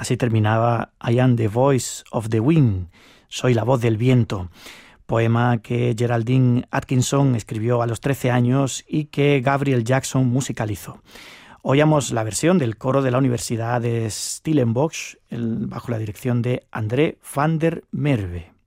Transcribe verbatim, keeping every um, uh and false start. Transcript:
Así terminaba I am the voice of the wind, soy la voz del viento, poema que Geraldine Atkinson escribió a los trece años y que Gabriel Jackson musicalizó. Oíamos la versión del coro de la Universidad de Stellenbosch el, bajo la dirección de André van der Merwe.